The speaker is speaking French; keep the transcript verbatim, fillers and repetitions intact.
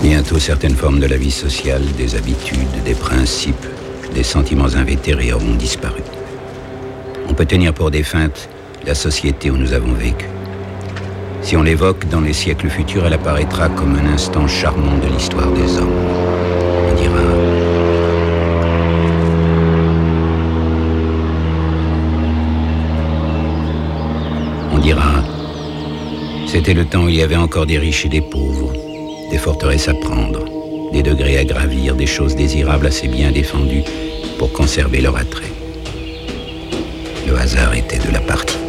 Bientôt, certaines formes de la vie sociale, des habitudes, des principes, des sentiments invétérés auront disparu. On peut tenir pour défunte la société où nous avons vécu. Si on l'évoque dans les siècles futurs, elle apparaîtra comme un instant charmant de l'histoire des hommes. On dira... On dira... C'était le temps où il y avait encore des riches et des pauvres, des forteresses à prendre, des degrés à gravir, des choses désirables assez bien défendues pour conserver leur attrait. Le hasard était de la partie.